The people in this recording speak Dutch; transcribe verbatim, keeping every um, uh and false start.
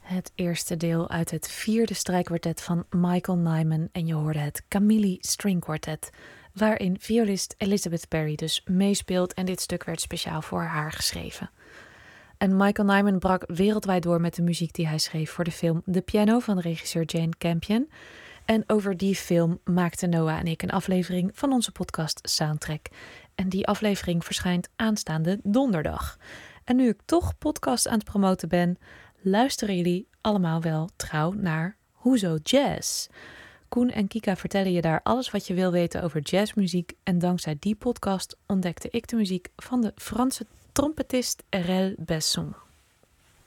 Het eerste deel uit het vierde strijkkwartet van Michael Nyman en je hoorde het Camille String Quartet, waarin violist Elizabeth Perry dus meespeelt en dit stuk werd speciaal voor haar geschreven. En Michael Nyman brak wereldwijd door met de muziek die hij schreef voor de film The Piano van regisseur Jane Campion. En over die film maakten Noah en ik een aflevering van onze podcast Soundtrack. En die aflevering verschijnt aanstaande donderdag. En nu ik toch podcast aan het promoten ben, luisteren jullie allemaal wel trouw naar Hoezo Jazz? Koen en Kika vertellen je daar alles wat je wil weten over jazzmuziek. En dankzij die podcast ontdekte ik de muziek van de Franse trompetist Erel Besson.